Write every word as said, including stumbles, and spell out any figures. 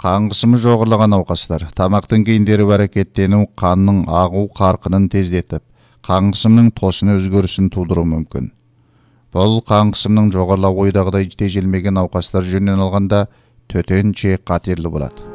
Қан қысымы жоғарылаған науқастар тамақтан кейін дереу әрекеттену қанның ағу қарқынын тездетіп, қан қысымының тосыны өзгерісін тудыруы мүмкін. Бұл қан қысымның жоғарылауы ойдағыдай тежелмеген науқастар жөнінен алғанда төтенше қатерлі болады.